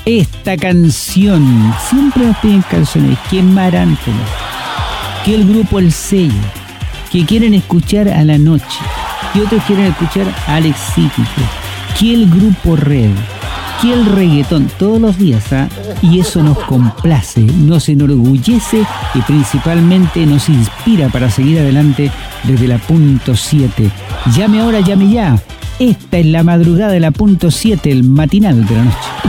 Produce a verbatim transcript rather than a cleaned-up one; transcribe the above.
esta canción. Siempre nos piden canciones que Marantela, que el grupo El Sello, que quieren escuchar a La Noche, que otros quieren escuchar a Alex Psíquico, que el grupo Red, que el reggaetón, todos los días, ¿ah? Y eso nos complace, nos enorgullece y principalmente nos inspira para seguir adelante desde la punto siete. Llame ahora, llame ya. Esta es la madrugada de la punto siete, el matinal de la noche.